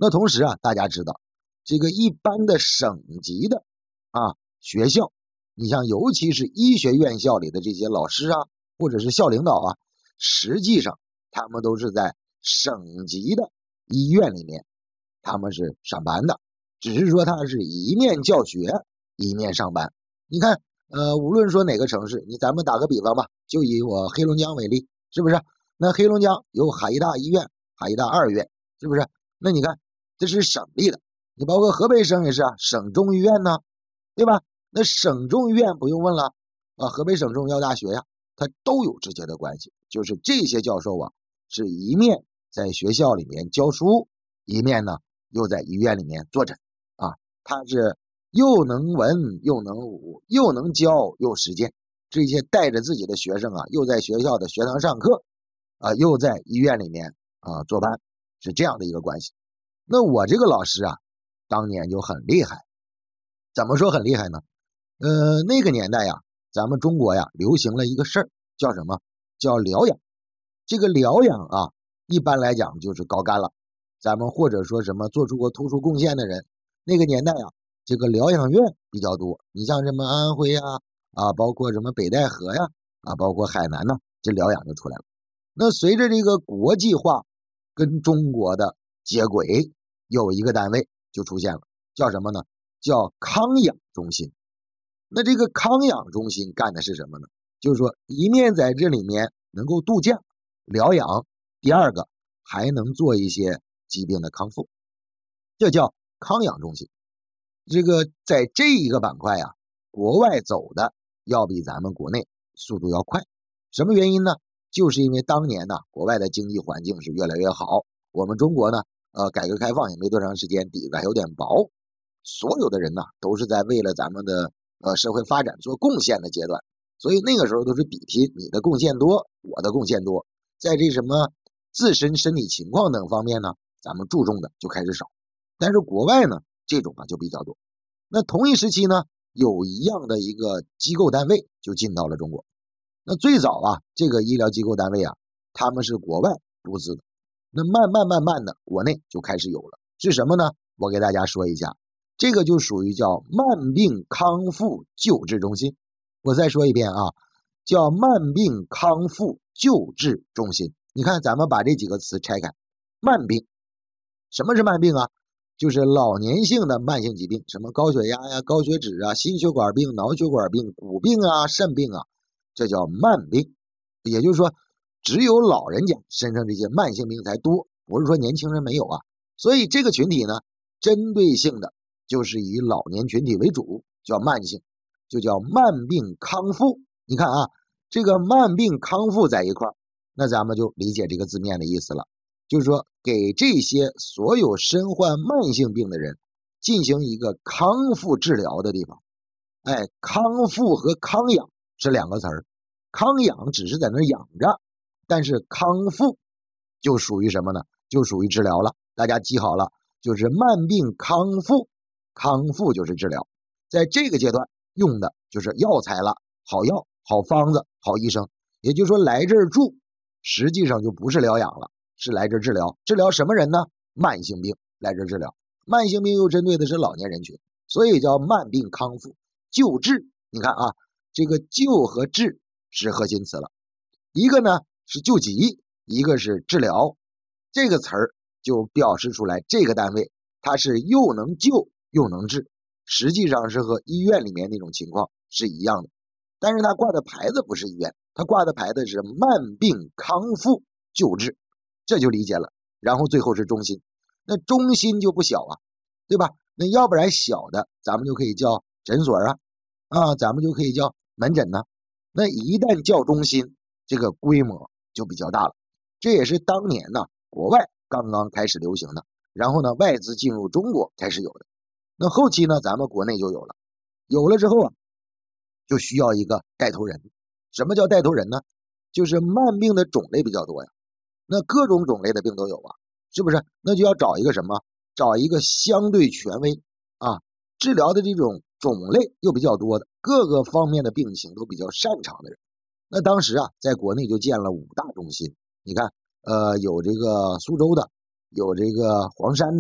那同时啊，大家知道这个一般的省级的学校，你像尤其是医学院校里的这些老师啊，或者是校领导啊，实际上他们都是在省级的医院里面他们是上班的，只是说他是一面教学一面上班。你看无论说哪个城市，咱们打个比方吧，就以我黑龙江为例，是不是？那黑龙江有海医大医院、海医大2院，是不是？那你看这是省立的，你包括河北省也是啊，省中医院呢，对吧？那省中医院不用问了河北省中医药大学呀，它都有直接的关系，就是这些教授啊，是一面在学校里面教书，一面呢又在医院里面坐诊他是又能文又能武，又能教又实践，这些带着自己的学生啊，又在学校的学堂上课又在医院里面坐班，是这样的一个关系。那我这个老师啊，当年就很厉害。怎么说很厉害呢？那个年代呀，咱们中国呀流行了一个事儿，叫什么？叫疗养。这个疗养啊，一般来讲就是高干了。咱们或者说什么做出过突出贡献的人，那个年代啊，这个疗养院比较多。你像什么安徽包括什么北戴河呀包括海南呢，这疗养就出来了。那随着这个国际化跟中国的接轨，有一个单位就出现了，叫什么呢？叫康养中心。那这个康养中心干的是什么呢？就是说一面在这里面能够度假疗养，第二个还能做一些疾病的康复，这叫康养中心。这个在这一个板块国外走的要比咱们国内速度要快。什么原因呢？就是因为当年国外的经济环境是越来越好，我们中国呢改革开放也没多长时间，底子还有点薄，所有的人都是在为了咱们的社会发展做贡献的阶段，所以那个时候都是比拼，你的贡献多，我的贡献多，在这什么自身身体情况等方面呢，咱们注重的就开始少。但是国外呢，这种就比较多。那同一时期呢，有一样的一个机构单位就进到了中国。那最早这个医疗机构单位他们是国外独资的，那慢慢的国内就开始有了，是什么呢？我给大家说一下，这个就属于叫慢病康复救治中心。我再说一遍叫慢病康复救治中心。你看咱们把这几个词拆开，慢病，什么是慢病就是老年性的慢性疾病，什么高血压高血脂心血管病、脑血管病、骨病肾病这叫慢病。也就是说只有老人家身上这些慢性病才多，不是说年轻人没有所以这个群体呢，针对性的就是以老年群体为主，叫慢性，就叫慢病康复。你看这个慢病康复在一块儿，那咱们就理解这个字面的意思了，就是说给这些所有身患慢性病的人进行一个康复治疗的地方。康复和康养是两个词儿，康养只是在那养着，但是康复就属于什么呢？就属于治疗了。大家记好了，就是慢病康复，康复就是治疗。在这个阶段用的就是药材了，好药、好方子、好医生。也就是说来这儿住，实际上就不是疗养了，是来这儿治疗。治疗什么人呢？慢性病来这儿治疗。慢性病又针对的是老年人群，所以叫慢病康复救治。你看这个救和治是核心词了，一个呢是救急，一个是治疗。这个词儿就表示出来这个单位它是又能救又能治，实际上是和医院里面那种情况是一样的，但是它挂的牌子不是医院，它挂的牌子是慢病康复救治，这就理解了。然后最后是中心，那中心就不小对吧？那要不然小的咱们就可以叫诊所咱们就可以叫门诊那一旦叫中心，这个规模就比较大了。这也是当年国外刚刚开始流行的，然后外资进入中国开始有的。那后期咱们国内就有了，有了之后就需要一个带头人。什么叫带头人呢？就是慢病的种类比较多那各种种类的病都有是不是？那就要找一个什么？找一个相对权威治疗的这种种类又比较多的，各个方面的病情都比较擅长的人。那当时在国内就建了5大中心，你看有这个苏州的，有这个黄山的。